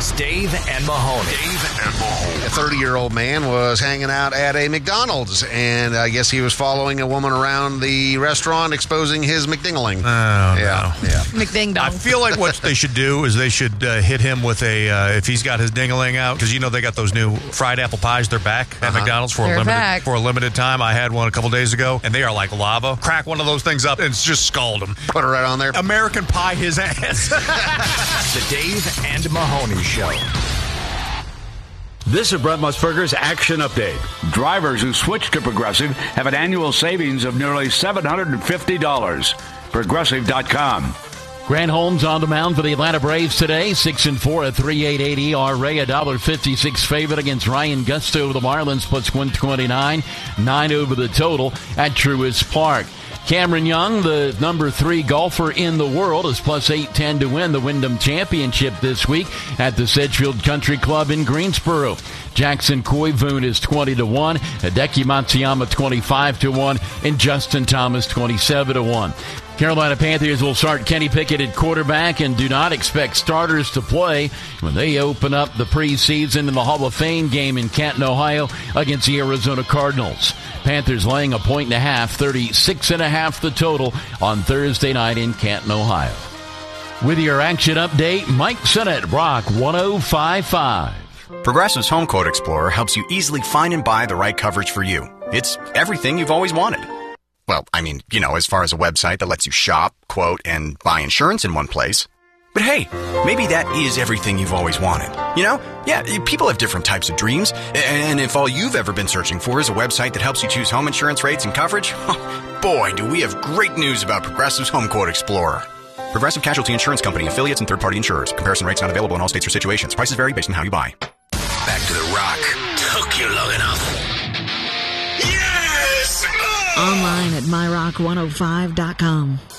is Dave and Mahoney. A 30-year-old man was hanging out at a McDonald's, and I guess he was following a woman around the restaurant, exposing his McDingling. Oh, yeah. McDing I dong. feel like what they should do is they should hit him with if he's got his ding-a-ling out, because they got those new fried apple pies. They're back at McDonald's for a limited time. I had one a couple days ago, and they are like lava. Crack one of those things up and just scald him. Put it right on there. American Pie his ass. The Dave and Mahoney Show. This is Brent Musburger's Action Update. Drivers who switch to Progressive have an annual savings of nearly $750. Progressive.com. Grant Holmes on the mound for the Atlanta Braves today. 6-4, a 3.88 ERA, $1.56 favorite against Ryan Gusto of the Marlins, plus 129, 9 over the total at Truist Park. Cameron Young, the number 3 golfer in the world, is plus 810 to win the Wyndham Championship this week at the Sedgefield Country Club in Greensboro. Jackson Koivu is 20-1, Hideki Matsuyama 25-1, and Justin Thomas 27-1. Carolina Panthers will start Kenny Pickett at quarterback and do not expect starters to play when they open up the preseason in the Hall of Fame game in Canton, Ohio against the Arizona Cardinals. Panthers laying 1.5, 36.5 the total on Thursday night in Canton, Ohio. With your action update, Mike Sennett, Rock 105.5. Progressive's Home Quote Explorer helps you easily find and buy the right coverage for you. It's everything you've always wanted. Well, as far as a website that lets you shop, quote, and buy insurance in one place. But hey, maybe that is everything you've always wanted. Yeah, people have different types of dreams. And if all you've ever been searching for is a website that helps you choose home insurance rates and coverage, boy, do we have great news about Progressive's Home Quote Explorer. Progressive Casualty Insurance Company, affiliates, and third-party insurers. Comparison rates not available in all states or situations. Prices vary based on how you buy. Back to the Rock. Took you long enough. Online at myrock105.com.